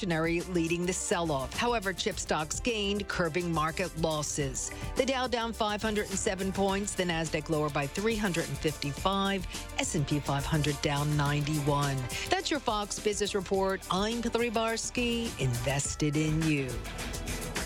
discretionary leading the sell-off. However, chip stocks gained, curbing market losses. The Dow down 507 points, the Nasdaq lower by 355, S&P 500 down 91. That's your Fox Business Report. I'm Hillary Barsky, invested in you.